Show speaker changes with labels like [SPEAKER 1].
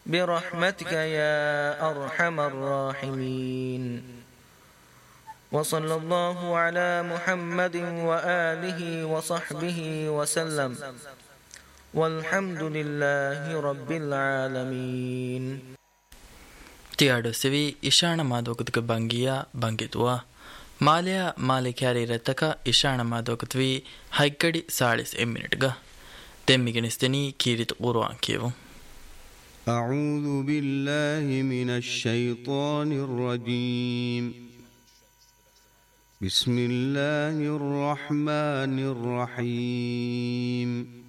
[SPEAKER 1] برحمتك يا أرحم الراحمين. وصلى الله على محمد وآله وصحبه وسلم، والحمد لله رب العالمين.
[SPEAKER 2] ತಿಯಾಡು ಸಿವಿ ಇಶಾಣ ಮಾದೋಕತ್ಕ ಬಂಗಿಯಾ ಬಂಗಿತುವಾ ಮಾಲೆಯ ಮಾಲೆ ಕ್ಯಾರಿ ರತ್ತಕ ಇಶಾಣ ಮಾದೋಕತ್ವಿ ಹೈಕ್ಕಡಿ ಸಾಳಿಸ್ ಎಮ್ಮಿನಿಟ್ಗ ತೆಮ್ಮಿಗೆನಿಸ್ತನಿ ಕೀರಿತು ಉರುವಾನ್ ಕೇವು.
[SPEAKER 3] أعوذ بالله من الشيطان الرجيم. بسم الله الرحمن الرحيم.